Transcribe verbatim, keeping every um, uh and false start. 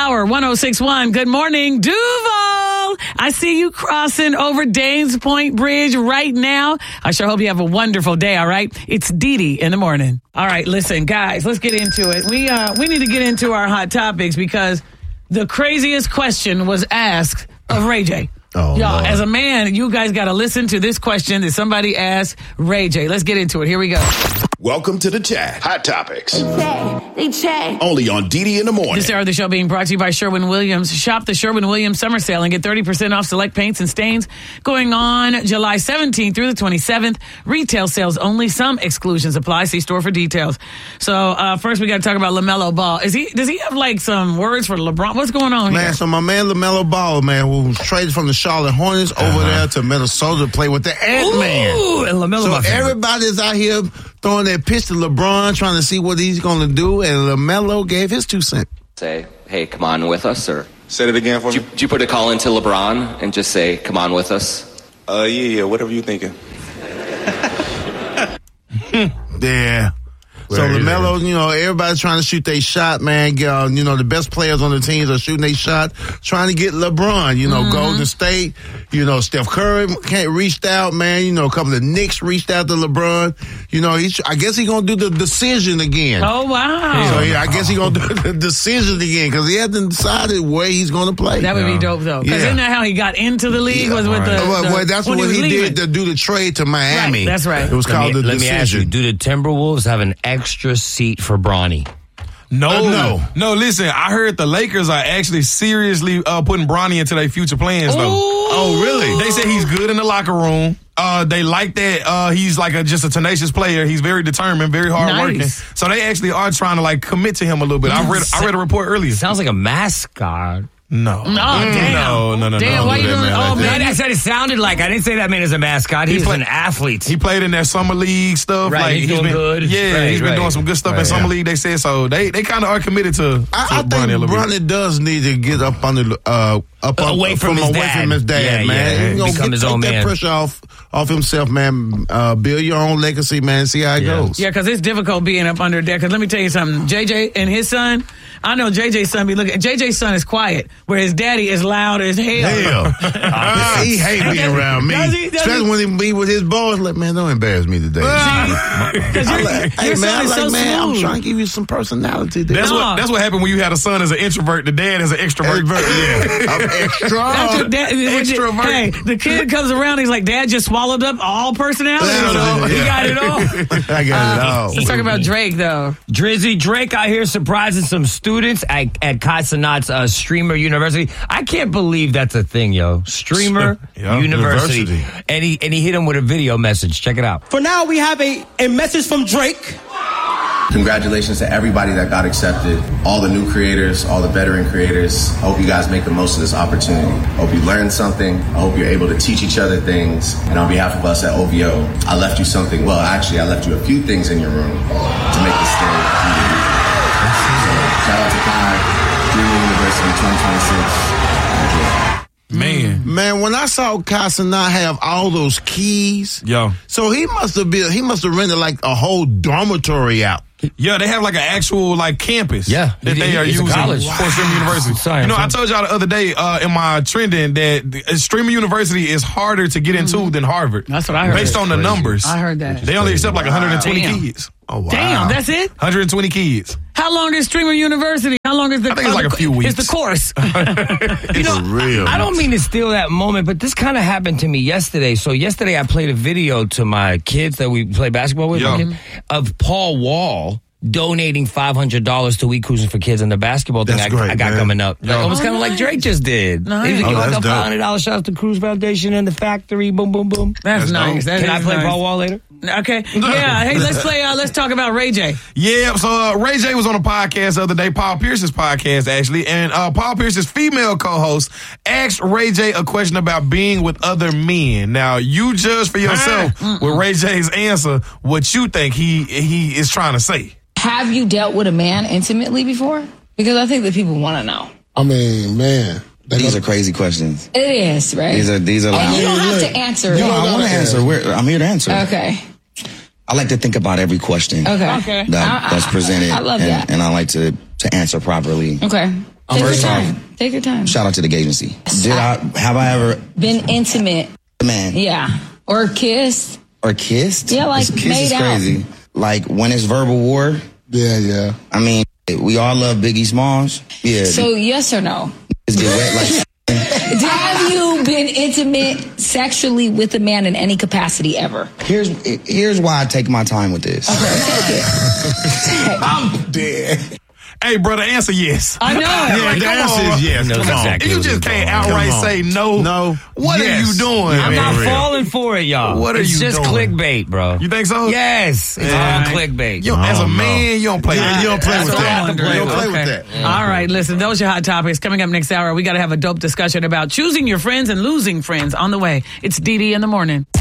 hour, one oh six point one. Good morning, Duval. I see you crossing over Danes Point Bridge right now. I sure hope you have a wonderful day, all right? It's Dee Dee in the morning. All right, listen, guys, let's get into it. We uh we need to get into our hot topics because the craziest question was asked of Ray J. Oh, Y'all, Lord. as a man, you guys got to listen to this question that somebody asked Ray J. Let's get into it. Here we go. Welcome to the chat. Hot Topics. They chat. They chat. Only on Dee Dee in the morning. This hour of the show being brought to you by Sherwin-Williams. Shop the Sherwin-Williams summer sale and get thirty percent off select paints and stains going on July seventeenth through the twenty-seventh. Retail sales only. Some exclusions apply. See store for details. So uh, first we got to talk about LaMelo Ball. Is he? Does he have like some words for LeBron? What's going on Man, here? so my man LaMelo Ball, man, who was traded from the Charlotte Hornets over Uh-huh. there to Minnesota to play with the Ant-Man. Ooh, and LaMelo, So my favorite. everybody's out here throwing their pitch to LeBron, trying to see what he's going to do, and LaMelo gave his two cents. Say, hey, come on with us, or Say it again for do me. you, do you put a call into LeBron and just say, come on with us? Uh, yeah, yeah, whatever you thinking. Yeah. So Very LaMelo, you know, everybody's trying to shoot their shot, man. Uh, you know, the best players on the teams are shooting their shot, trying to get LeBron. You know, Mm-hmm. Golden State, you know, Steph Curry can't reached out, man. You know, a couple of Knicks reached out to LeBron. You know, he's, I guess he's going to do the decision again. Oh, wow. So, yeah, I guess he's going to do the decision again because he hasn't decided where he's going to play. That would be dope, though. Because Yeah. isn't that how he got into the league? Was with the, Well, the well, that's when what was he leaving. did to do the trade to Miami. Right, that's right. It was Let called me, the let me ask you, decision. do the Timberwolves have an extra seat for Bronny? No, Uh, no. no. Listen, I heard the Lakers are actually seriously uh, putting Bronny into their future plans, though. Oh, really? They say he's good in the locker room. Uh, they like that. Uh, he's like a, just a tenacious player. He's very determined, very hardworking. Nice. So they actually are trying to like commit to him a little bit. I read, I read a report earlier. Sounds like a mascot. No, Oh, damn. no, no, no, Damn, no. why you do that, doing? man, Oh, like man. I said it sounded like. I didn't say that man is a mascot. He's play- an athlete. He played in that summer league stuff. Right, like he's doing been, good. Yeah, Right, he's been right. doing some good stuff in Right, summer yeah. league. They said so. They they kind of are committed to. to I, I think Bronny a little bit. Bronny does need to get up under the, uh, up Away up, from his away dad. from his dad, Yeah, man. yeah. You know, Become get, his take own that man. pressure off off himself, man. Uh, build your own legacy, man. See how it Yeah. goes. Yeah, because it's difficult being up under there. Because let me tell you something. J J and his son, I know J J's son be looking. J J's son is quiet, where his daddy is loud as hell. Hell, Ah, he hate being around me, Does he? Does especially he? when he be with his boys. Like, man, don't embarrass me today. Because your, Like, hey, your man, son I'm is like, so man, I'm smooth. trying to give you some personality. There. That's No. what that's what happened when you had a son as an introvert. The dad as an extrovert. yeah, I'm extra. That's your dad, Extrovert. Hey, the kid comes around. He's like, Dad just swallowed up all personality. So he got it all. I got it all. Let's talk about Drake, though. Drizzy Drake out here surprising some students at, at Kai Cenat's uh, Streamer University. I can't believe that's a thing, yo. Streamer Yeah, University. university. And he and he hit him with a video message. Check it out. For now, we have a, a message from Drake. Congratulations to everybody that got accepted, all the new creators, all the veteran creators. I hope you guys make the most of this opportunity. I hope you learned something. I hope you're able to teach each other things. And on behalf of us at O V O, I left you something. Well, actually, I left you a few things in your room to make this stay. So, shout out to Kai, Streamer University twenty twenty-six. Man, Man, when I saw Casa not have all those keys, yo, so he must have been, he must have rented like a whole dormitory out. yeah, they have like an actual like campus. Yeah, that he- they are it's a using college. for Streamer University. Sorry, you know, I'm I told y'all the other day uh, in my trending that the- uh, Streamer University is harder to get into than Harvard. That's what I heard. Based on the numbers, I heard that. they only accept like one hundred twenty Damn. kids. Oh, wow. Damn, that's it? one hundred twenty kids. How long is Streamer University? How long is the? I think it's like a few It's weeks. the course. You know, real. I don't mean to steal that moment, but this kind of happened to me yesterday. So yesterday I played a video to my kids that we play basketball with Yeah. okay, of Paul Wall donating five hundred dollars to We Cruising for Kids on the basketball thing I, That's great, I got man. coming up. Like, Yeah. almost Oh, kind of nice. like Drake just did. Nice. He was Oh, giving like that's a dope. five hundred dollars shout out to Cruise Foundation and the factory. Boom, boom, boom. That's, nice. That Can I is play nice. Paul Wall later? Okay. Yeah. Hey, let's play. Uh, let's talk about Ray J. Yeah, so uh, Ray J was on a podcast the other day, Paul Pierce's podcast, actually, and uh, Paul Pierce's female co-host asked Ray J a question about being with other men. Now, you judge for yourself with Ray J's answer what you think he he is trying to say. Have you dealt with a man intimately before? Because I think that people want to know. I mean, man. These are crazy questions. It is, right? These are these are. And you don't have look, to answer. No, it. I want to answer. We're, I'm here to answer. Okay. I like to think about every question Okay. Okay. that, I- that's I- presented, I love and, that. and I like to to answer properly. Okay. Take your First time. off, Take your time. shout out to the gay agency. Did I have I ever Been intimate. man Yeah. Or kissed. or kissed? Yeah, like, This kiss made is out. crazy. Like when it's verbal war. Yeah, yeah. I mean, we all love Biggie Smalls. Yeah. So yes or no? Just get wet like. Have you been intimate sexually with a man in any capacity ever? Here's here's why I take my time with this. I'm dead. Hey, brother, answer yes. I know. Yeah, Like, the come answer on. is yes. Knows Come on. exactly You what just he's can't doing. outright Come on. say no. No. What Yes. are you doing? Yeah, I'm man? not real. falling for it, y'all. What are it's you just doing? clickbait, bro. You think so? Yes. It's Yeah. all clickbait. You, as a Oh, no. man, you don't play Yeah, with you don't play That's with what I'm that. wondering. You don't play Okay. with that. All right, listen, those are your hot topics. Coming up next hour, we got to have a dope discussion about choosing your friends and losing friends on the way. It's Dee Dee in the morning.